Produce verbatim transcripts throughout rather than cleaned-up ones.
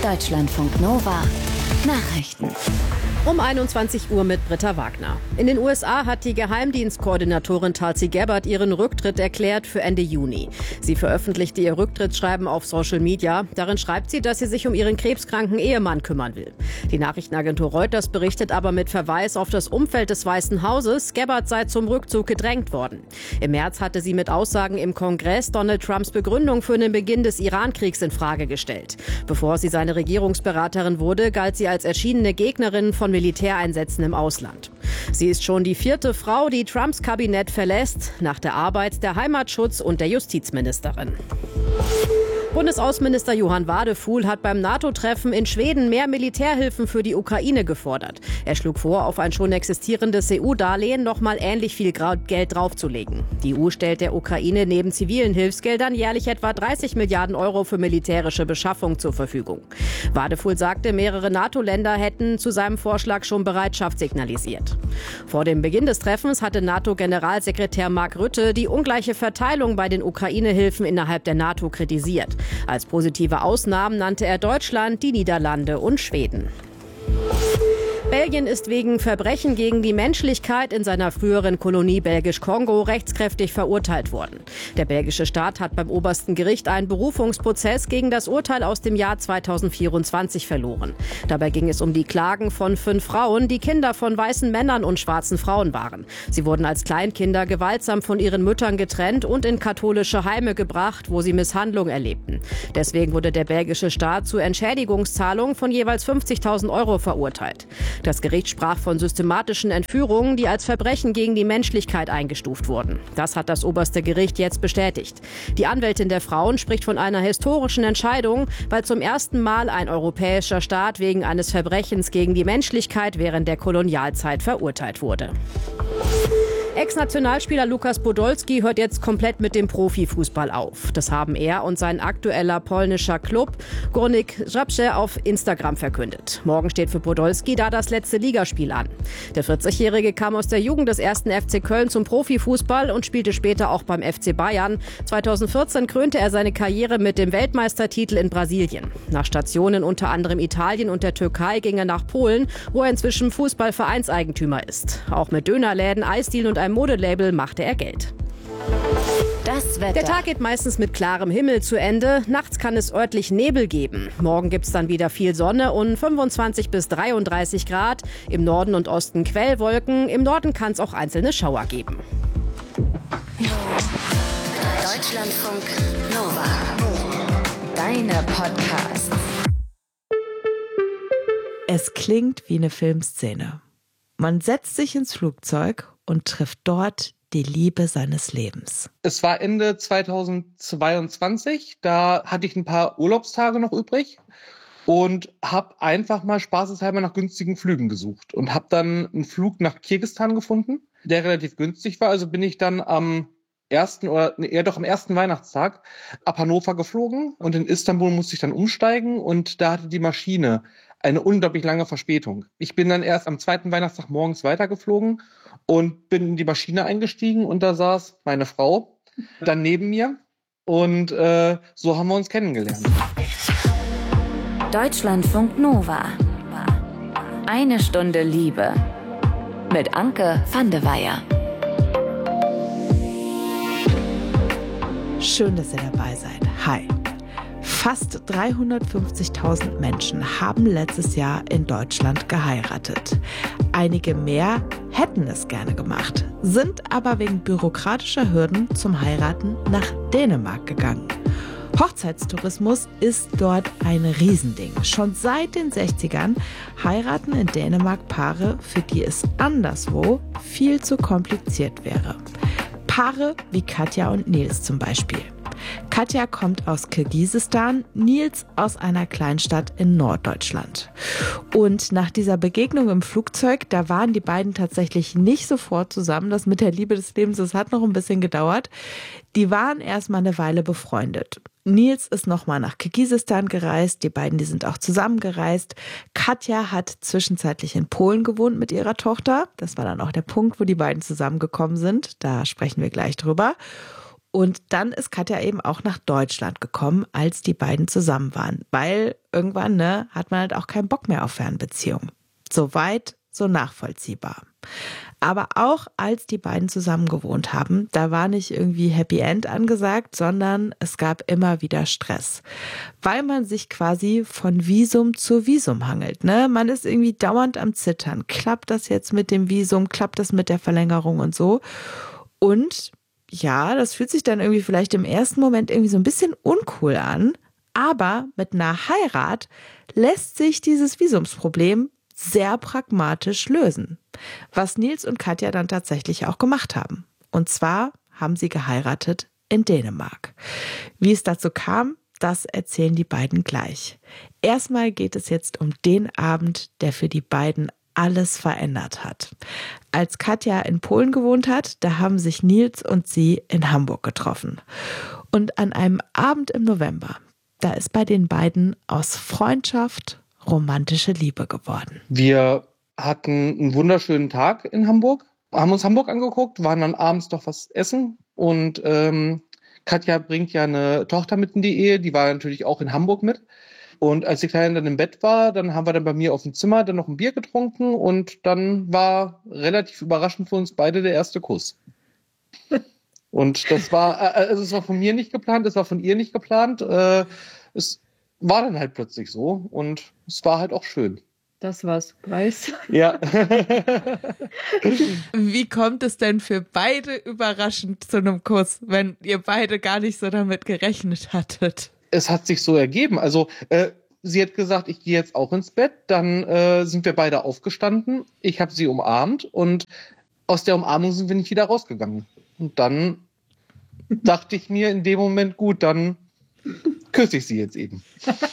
Deutschlandfunk Nova Nachrichten. Um einundzwanzig Uhr mit Britta Wagner. In den U S A hat die Geheimdienstkoordinatorin Tulsi Gabbard ihren Rücktritt erklärt für Ende Juni. Sie veröffentlichte ihr Rücktrittsschreiben auf Social Media. Darin schreibt sie, dass sie sich um ihren krebskranken Ehemann kümmern will. Die Nachrichtenagentur Reuters berichtet aber mit Verweis auf das Umfeld des Weißen Hauses, Gabbard sei zum Rückzug gedrängt worden. Im März hatte sie mit Aussagen im Kongress Donald Trumps Begründung für den Beginn des Iran-Kriegs in Frage gestellt. Bevor sie seine Regierungsberaterin wurde, galt sie als erschienene Gegnerin von Militäreinsätzen im Ausland. Sie ist schon die vierte Frau, die Trumps Kabinett verlässt, nach der Arbeit, der Heimatschutz und der Justizministerin. Bundesaußenminister Johann Wadefuhl hat beim NATO-Treffen in Schweden mehr Militärhilfen für die Ukraine gefordert. Er schlug vor, auf ein schon existierendes E U-Darlehen nochmal ähnlich viel Geld draufzulegen. Die E U stellt der Ukraine neben zivilen Hilfsgeldern jährlich etwa dreißig Milliarden Euro für militärische Beschaffung zur Verfügung. Wadefuhl sagte, mehrere NATO-Länder hätten zu seinem Vorschlag schon Bereitschaft signalisiert. Vor dem Beginn des Treffens hatte NATO-Generalsekretär Mark Rutte die ungleiche Verteilung bei den Ukraine-Hilfen innerhalb der NATO kritisiert. Als positive Ausnahmen nannte er Deutschland, die Niederlande und Schweden. Belgien ist wegen Verbrechen gegen die Menschlichkeit in seiner früheren Kolonie Belgisch-Kongo rechtskräftig verurteilt worden. Der belgische Staat hat beim obersten Gericht einen Berufungsprozess gegen das Urteil aus dem Jahr zweitausendvierundzwanzig verloren. Dabei ging es um die Klagen von fünf Frauen, die Kinder von weißen Männern und schwarzen Frauen waren. Sie wurden als Kleinkinder gewaltsam von ihren Müttern getrennt und in katholische Heime gebracht, wo sie Misshandlung erlebten. Deswegen wurde der belgische Staat zur Entschädigungszahlung von jeweils fünfzigtausend Euro verurteilt. Das Gericht sprach von systematischen Entführungen, die als Verbrechen gegen die Menschlichkeit eingestuft wurden. Das hat das oberste Gericht jetzt bestätigt. Die Anwältin der Frauen spricht von einer historischen Entscheidung, weil zum ersten Mal ein europäischer Staat wegen eines Verbrechens gegen die Menschlichkeit während der Kolonialzeit verurteilt wurde. Ex-Nationalspieler Lukas Podolski hört jetzt komplett mit dem Profifußball auf. Das haben er und sein aktueller polnischer Klub Górnik Zabrze auf Instagram verkündet. Morgen steht für Podolski da das letzte Ligaspiel an. Der vierzigjährige kam aus der Jugend des ersten F C Köln zum Profifußball und spielte später auch beim F C Bayern. zweitausendvierzehn krönte er seine Karriere mit dem Weltmeistertitel in Brasilien. Nach Stationen unter anderem Italien und der Türkei ging er nach Polen, wo er inzwischen Fußballvereinseigentümer ist. Auch mit Dönerläden, Eisdielen und einem Modelabel machte er Geld. Das Wetter. Der Tag geht meistens mit klarem Himmel zu Ende. Nachts kann es örtlich Nebel geben. Morgen gibt es dann wieder viel Sonne und fünfundzwanzig bis dreiunddreißig Grad. Im Norden und Osten Quellwolken. Im Norden kann es auch einzelne Schauer geben. Deutschlandfunk Nova. Deine Podcasts. Es klingt wie eine Filmszene. Man setzt sich ins Flugzeug und trifft dort die Liebe seines Lebens. Es war Ende zweitausendzweiundzwanzig, da hatte ich ein paar Urlaubstage noch übrig und habe einfach mal spaßeshalber nach günstigen Flügen gesucht und habe dann einen Flug nach Kirgisistan gefunden, der relativ günstig war. Also bin ich dann am ersten oder eher doch am ersten Weihnachtstag ab Hannover geflogen und in Istanbul musste ich dann umsteigen und da hatte die Maschine eine unglaublich lange Verspätung. Ich bin dann erst am zweiten Weihnachtstag morgens weitergeflogen und bin in die Maschine eingestiegen und da saß meine Frau dann neben mir und äh, so haben wir uns kennengelernt. Deutschlandfunk Nova. Eine Stunde Liebe mit Anke van de Weyer. Schön, dass ihr dabei seid. Hi. Fast dreihundertfünfzigtausend Menschen haben letztes Jahr in Deutschland geheiratet. Einige mehr hätten es gerne gemacht, sind aber wegen bürokratischer Hürden zum Heiraten nach Dänemark gegangen. Hochzeitstourismus ist dort ein Riesending. Schon seit den sechzigern heiraten in Dänemark Paare, für die es anderswo viel zu kompliziert wäre. Paare wie Katja und Nils zum Beispiel. Katja kommt aus Kirgisistan, Nils aus einer Kleinstadt in Norddeutschland. Und nach dieser Begegnung im Flugzeug, da waren die beiden tatsächlich nicht sofort zusammen. Das mit der Liebe des Lebens, das hat noch ein bisschen gedauert. Die waren erstmal eine Weile befreundet. Nils ist nochmal nach Kirgisistan gereist, die beiden, die sind auch zusammengereist. Katja hat zwischenzeitlich in Polen gewohnt mit ihrer Tochter. Das war dann auch der Punkt, wo die beiden zusammengekommen sind. Da sprechen wir gleich drüber. Und dann ist Katja eben auch nach Deutschland gekommen, als die beiden zusammen waren. Weil irgendwann, ne, hat man halt auch keinen Bock mehr auf Fernbeziehungen. Soweit, so nachvollziehbar. Aber auch als die beiden zusammen gewohnt haben, da war nicht irgendwie Happy End angesagt, sondern es gab immer wieder Stress. Weil man sich quasi von Visum zu Visum hangelt, ne? Man ist irgendwie dauernd am Zittern. Klappt das jetzt mit dem Visum? Klappt das mit der Verlängerung und so? Und ja, das fühlt sich dann irgendwie vielleicht im ersten Moment irgendwie so ein bisschen uncool an. Aber mit einer Heirat lässt sich dieses Visumsproblem sehr pragmatisch lösen. Was Nils und Katja dann tatsächlich auch gemacht haben. Und zwar haben sie geheiratet in Dänemark. Wie es dazu kam, das erzählen die beiden gleich. Erstmal geht es jetzt um den Abend, der für die beiden alles verändert hat. Als Katja in Polen gewohnt hat, da haben sich Nils und sie in Hamburg getroffen. Und an einem Abend im November, da ist bei den beiden aus Freundschaft romantische Liebe geworden. Wir hatten einen wunderschönen Tag in Hamburg, haben uns Hamburg angeguckt, waren dann abends doch was essen und ähm, Katja bringt ja eine Tochter mit in die Ehe, die war natürlich auch in Hamburg mit. Und als die Kleine dann im Bett war, dann haben wir dann bei mir auf dem Zimmer dann noch ein Bier getrunken und dann war relativ überraschend für uns beide der erste Kuss. Und das war, also es war von mir nicht geplant, es war von ihr nicht geplant. Äh, es war dann halt plötzlich so und es war halt auch schön. Das war's, Preis. Ja. Wie kommt es denn für beide überraschend zu einem Kuss, wenn ihr beide gar nicht so damit gerechnet hattet? Es hat sich so ergeben. Also äh, sie hat gesagt, ich gehe jetzt auch ins Bett. Dann äh, sind wir beide aufgestanden. Ich habe sie umarmt und aus der Umarmung sind wir nicht wieder rausgegangen. Und dann dachte ich mir in dem Moment, gut, dann küsse ich sie jetzt eben.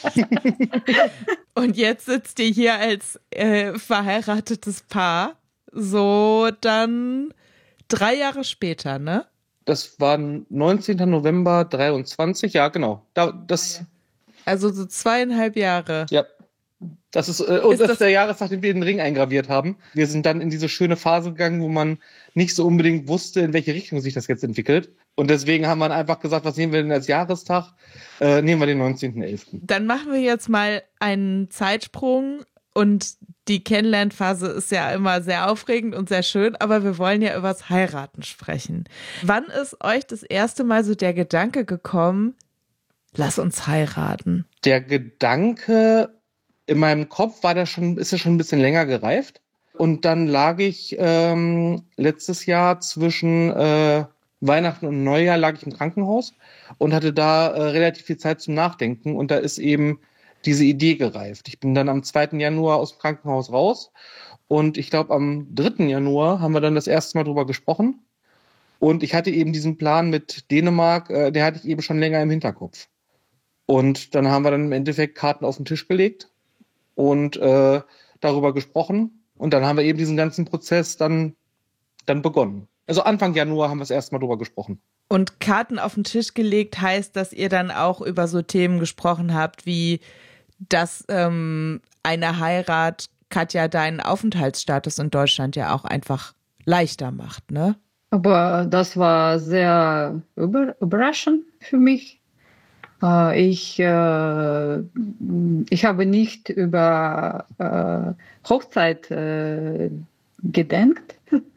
Und jetzt sitzt ihr hier als äh, verheiratetes Paar, so dann drei Jahre später, ne? Das war neunzehnten November dreiundzwanzig, ja genau. Da, das, also so zweieinhalb Jahre. Ja, das ist, äh, und ist das das ist der Jahrestag, den wir den Ring eingraviert haben. Wir sind dann in diese schöne Phase gegangen, wo man nicht so unbedingt wusste, in welche Richtung sich das jetzt entwickelt. Und deswegen haben wir einfach gesagt, was nehmen wir denn als Jahrestag? Äh, nehmen wir den neunzehnten elften Dann machen wir jetzt mal einen Zeitsprung und die Kennenlernphase ist ja immer sehr aufregend und sehr schön, aber wir wollen ja übers Heiraten sprechen. Wann ist euch das erste Mal so der Gedanke gekommen, lass uns heiraten? Der Gedanke in meinem Kopf war da schon, ist ja schon ein bisschen länger gereift. Und dann lag ich ähm, letztes Jahr zwischen äh, Weihnachten und Neujahr lag ich im Krankenhaus und hatte da äh, relativ viel Zeit zum Nachdenken. Und da ist eben diese Idee gereift. Ich bin dann am zweiten Januar aus dem Krankenhaus raus und ich glaube am dritten Januar haben wir dann das erste Mal drüber gesprochen. Und ich hatte eben diesen Plan mit Dänemark, äh, der hatte ich eben schon länger im Hinterkopf. Und dann haben wir dann im Endeffekt Karten auf den Tisch gelegt und äh, darüber gesprochen. Und dann haben wir eben diesen ganzen Prozess dann, dann begonnen. Also Anfang Januar haben wir das erste Mal drüber gesprochen. Und Karten auf den Tisch gelegt heißt, dass ihr dann auch über so Themen gesprochen habt, wie dass ähm, eine Heirat Katja deinen Aufenthaltsstatus in Deutschland ja auch einfach leichter macht, ne? Aber das war sehr über, überraschend für mich. Äh, ich, äh, ich habe nicht über äh, Hochzeit äh, gedenkt.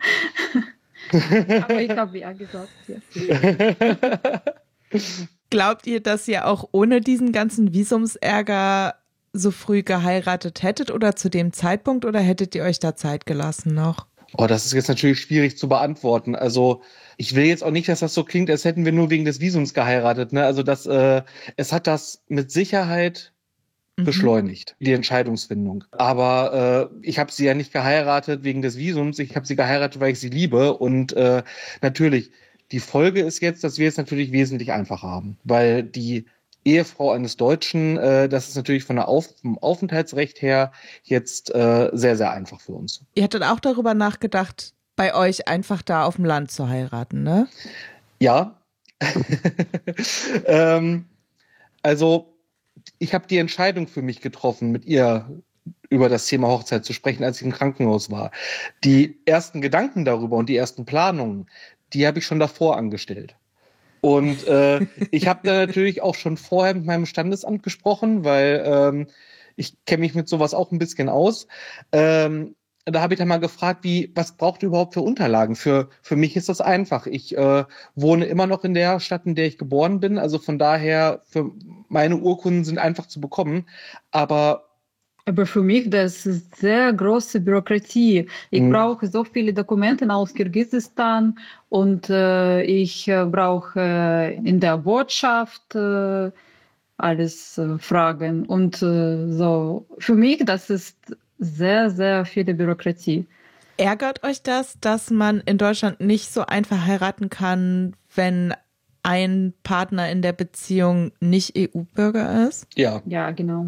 Aber ich habe ja gesagt, ja. Glaubt ihr, dass ihr auch ohne diesen ganzen Visumsärger so früh geheiratet hättet oder zu dem Zeitpunkt oder hättet ihr euch da Zeit gelassen noch? Oh, das ist jetzt natürlich schwierig zu beantworten. Also ich will jetzt auch nicht, dass das so klingt, als hätten wir nur wegen des Visums geheiratet. Ne? Also das, äh, es hat das mit Sicherheit mhm. beschleunigt, die Entscheidungsfindung. Aber äh, ich habe sie ja nicht geheiratet wegen des Visums, ich habe sie geheiratet, weil ich sie liebe. Und äh, natürlich, die Folge ist jetzt, dass wir es natürlich wesentlich einfacher haben, weil die Ehefrau eines Deutschen, äh, das ist natürlich von der Auf- vom Aufenthaltsrecht her jetzt äh, sehr, sehr einfach für uns. Ihr hattet auch darüber nachgedacht, bei euch einfach da auf dem Land zu heiraten, ne? Ja. ähm, also ich habe die Entscheidung für mich getroffen, mit ihr über das Thema Hochzeit zu sprechen, als ich im Krankenhaus war. Die ersten Gedanken darüber und die ersten Planungen, die habe ich schon davor angestellt. Und äh, ich habe da natürlich auch schon vorher mit meinem Standesamt gesprochen, weil ähm, ich kenne mich mit sowas auch ein bisschen aus. Ähm, da habe ich dann mal gefragt, wie, was braucht ihr überhaupt für Unterlagen? Für, für mich ist das einfach. Ich äh, wohne immer noch in der Stadt, in der ich geboren bin. Also von daher, für meine Urkunden sind einfach zu bekommen. Aber Aber für mich, das ist sehr große Bürokratie. Ich Mhm. brauche so viele Dokumente aus Kirgisistan und äh, ich äh, brauche äh, in der Botschaft äh, alles äh, Fragen. Und äh, so, für mich, das ist sehr, sehr viele Bürokratie. Ärgert euch das, dass man in Deutschland nicht so einfach heiraten kann, wenn ein Partner in der Beziehung nicht E U-Bürger ist? ja. Ja, genau.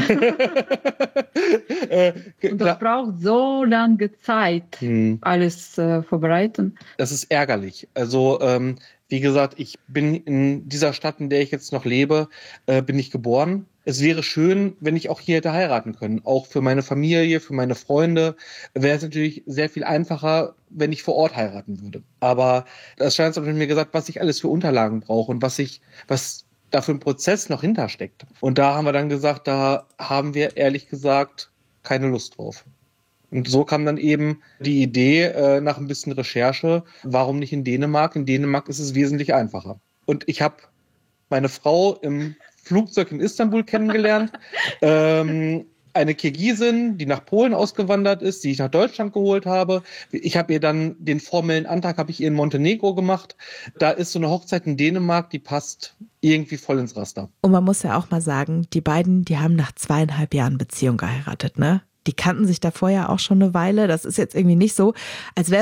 äh, Und das braucht so lange Zeit, Hm. alles äh, vorbereiten. Das ist ärgerlich. Also, ähm, wie gesagt, ich bin in dieser Stadt, in der ich jetzt noch lebe, äh, bin ich geboren. Es wäre schön, wenn ich auch hier hätte heiraten können. Auch für meine Familie, für meine Freunde wäre es natürlich sehr viel einfacher, wenn ich vor Ort heiraten würde. Aber das Standesamt hat mir gesagt, was ich alles für Unterlagen brauche und was ich, was da für ein Prozess noch hintersteckt. Und da haben wir dann gesagt, da haben wir ehrlich gesagt keine Lust drauf. Und so kam dann eben die Idee äh, nach ein bisschen Recherche, warum nicht in Dänemark? In Dänemark ist es wesentlich einfacher. Und ich habe meine Frau im Flugzeug in Istanbul kennengelernt, ähm, eine Kirgisin, die nach Polen ausgewandert ist, die ich nach Deutschland geholt habe. Ich habe ihr dann den formellen Antrag, habe ich ihr in Montenegro gemacht. Da ist so eine Hochzeit in Dänemark, die passt irgendwie voll ins Raster. Und man muss ja auch mal sagen, die beiden, die haben nach zweieinhalb Jahren Beziehung geheiratet, ne? Die kannten sich da vorher auch schon eine Weile. Das ist jetzt irgendwie nicht so, als wäre